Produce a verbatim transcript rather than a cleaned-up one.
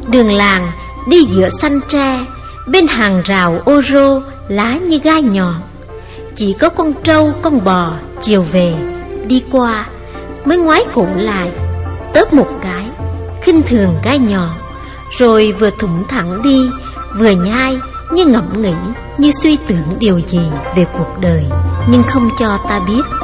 Đường làng đi giữa xanh tre, bên hàng rào ô rô lá như gai nhọn. Chỉ có con trâu con bò chiều về đi qua mới ngoái cổ lại, tớp một cái, khinh thường gai nhọn, rồi vừa thủng thẳng đi, vừa nhai như ngẫm nghĩ, như suy tưởng điều gì về cuộc đời, nhưng không cho ta biết.